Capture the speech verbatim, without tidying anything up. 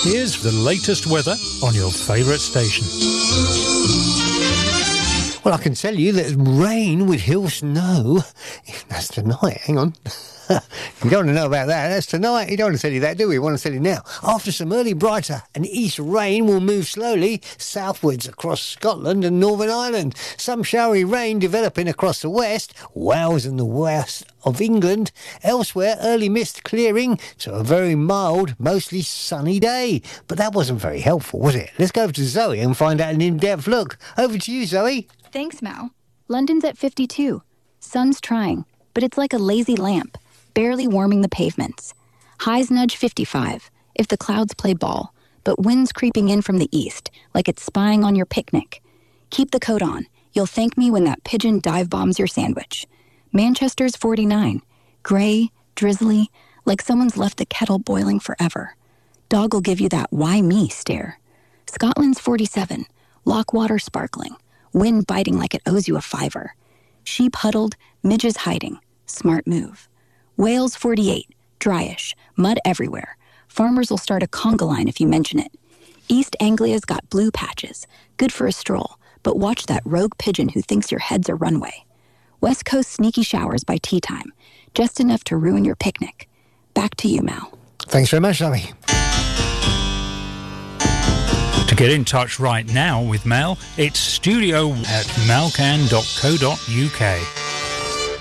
Here's the latest weather on your favourite station. Well, I can tell you that rain with hill snow. That's tonight. Hang on. You don't want to know about that. That's tonight. You don't want to tell you that, do we? We want to tell you now. After some early brighter and east rain will move slowly southwards across Scotland and Northern Ireland. Some showery rain developing across the west, Wales and the west of England. Elsewhere, early mist clearing to a very mild, mostly sunny day. But that wasn't very helpful, was it? Let's go over to Zoe and find out an in-depth look. Over to you, Zoe. Thanks, Mal. London's at fifty-two. Sun's trying, but it's like a lazy lamp, barely warming the pavements. Highs nudge fifty-five, if the clouds play ball, but wind's creeping in from the east, like it's spying on your picnic. Keep the coat on. You'll thank me when that pigeon dive bombs your sandwich. Manchester's forty-nine. Grey, drizzly, like someone's left the kettle boiling forever. Dog will give you that why me stare. Scotland's forty-seven. Lockwater sparkling. Wind biting like it owes you a fiver. Sheep huddled, midges hiding. Smart move. Wales forty-eight, dryish, mud everywhere. Farmers will start a conga line if you mention it. East Anglia's got blue patches, good for a stroll, but watch that rogue pigeon who thinks your head's a runway. West Coast sneaky showers by tea time, just enough to ruin your picnic. Back to you, Mal. Thanks very much, Zoe. To get in touch right now with Mel, it's studio at malcan dot co dot uk.